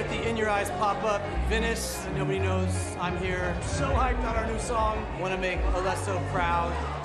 at the In Your Eyes pop-up in Venice. And nobody knows I'm here. So hyped on our new song. Want to make Alesso proud.